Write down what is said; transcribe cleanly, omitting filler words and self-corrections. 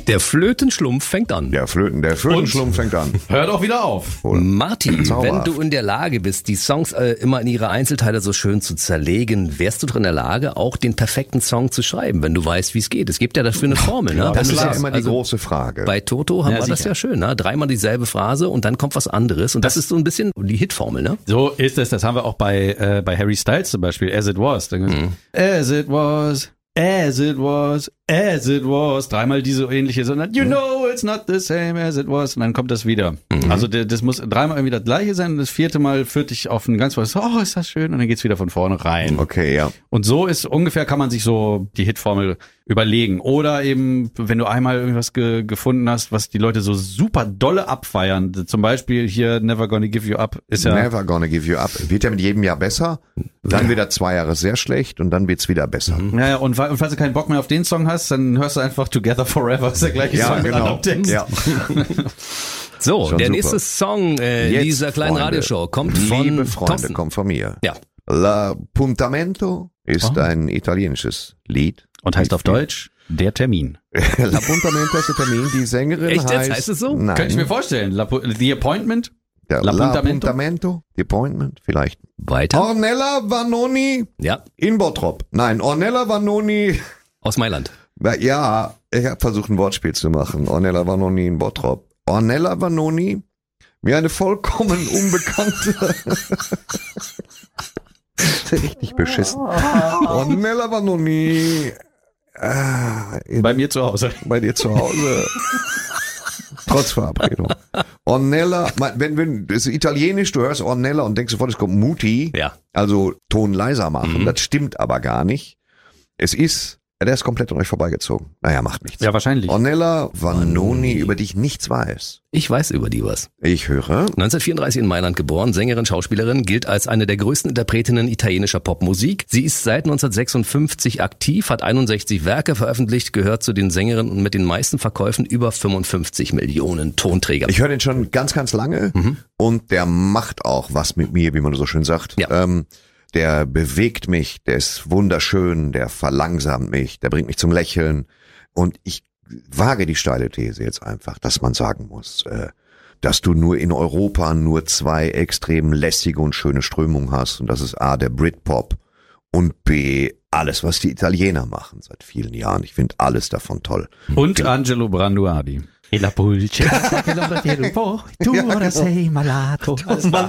Der Flötenschlumpf fängt an. Der Flötenschlumpf fängt an. Hört auch wieder auf. Martin, Zauberhaft. wenn du in der Lage bist, die Songs immer in ihre Einzelteile so schön zu zerlegen, wärst du doch in der Lage, auch den perfekten Song zu schreiben, wenn du weißt, wie es geht. Es gibt ja dafür eine Formel. Ne? Das Wenn ist du ja sagst, immer die große Frage. Bei Toto war das sicher. ja schön. Ne? Dreimal dieselbe Phrase und dann kommt was anderes. Und das ist so ein bisschen die Hitformel. Ne? So ist es. Das haben wir auch bei Harry Styles zum Beispiel. As it was. As it was. As it was, as it was. Dreimal diese ähnliche, sondern you know it's not the same as it was. Und dann kommt das wieder. Also das muss dreimal irgendwie das gleiche sein und das vierte Mal führt dich auf ein ganz was, oh, ist das schön. Und dann geht's wieder von vorne rein. Okay, ja. Und so ist ungefähr, kann man sich so die Hitformel überlegen. Oder eben, wenn du einmal irgendwas gefunden hast, was die Leute so super dolle abfeiern. Zum Beispiel hier Never Gonna Give You Up ist ja... Never Gonna Give You Up. Wird ja mit jedem Jahr besser. Dann wieder 2 Jahre sehr schlecht und dann wird's wieder besser. Ja, und falls du keinen Bock mehr auf den Song hast, dann hörst du einfach Together Forever. Ist der gleiche Song mit anderem Text. Ja. So, Schon der super. nächste Song Jetzt, dieser kleinen Freunde, Radioshow kommt von Liebe Freunde, Thorsten. kommt von mir. Ja. L'Appuntamento ist ein italienisches Lied. Und heißt auf Deutsch Der Termin. L'Appuntamento ist der Termin. Die Sängerin Echt jetzt? heißt... Heißt es so? Nein. Könnte ich mir vorstellen. The Appointment? Der L'Appuntamento? L'Appuntamento, The Appointment, vielleicht. Weiter. Ornella Vanoni Ja, in Bottrop. Nein, Ornella Vanoni... aus Mailand. Ja, ich habe versucht, ein Wortspiel zu machen. Ornella Vanoni in Bottrop. Ornella Vanoni, mir eine vollkommen unbekannte... Richtig beschissen. Ornella Vanoni... Bei mir zu Hause. Bei dir zu Hause. Trotz Verabredung. Ornella, wenn das ist italienisch, du hörst Ornella und denkst sofort, es kommt Muti. Ja. Also Ton leiser machen. Das stimmt aber gar nicht. Es ist, der ist komplett an euch vorbeigezogen. Naja, macht nichts. Ja, wahrscheinlich. Ornella Vanoni, über die ich nichts weiß. Ich weiß über die was. Ich höre. 1934 in Mailand geboren, Sängerin, Schauspielerin, gilt als eine der größten Interpretinnen italienischer Popmusik. Sie ist seit 1956 aktiv, hat 61 Werke veröffentlicht, gehört zu den Sängerinnen mit den meisten Verkäufen, über 55 Millionen Tonträger. Ich höre den schon ganz, ganz lange und der macht auch was mit mir, wie man so schön sagt. Ja. Der bewegt mich, der ist wunderschön, der verlangsamt mich, der bringt mich zum Lächeln. Und ich wage die steile These jetzt einfach, dass man sagen muss, dass du nur in Europa nur 2 extrem lässige und schöne Strömungen hast. Und das ist A, der Britpop und B, alles, was die Italiener machen seit vielen Jahren. Ich finde alles davon toll. Und Angelo Branduardi. E la pulce, tu ora sei malato.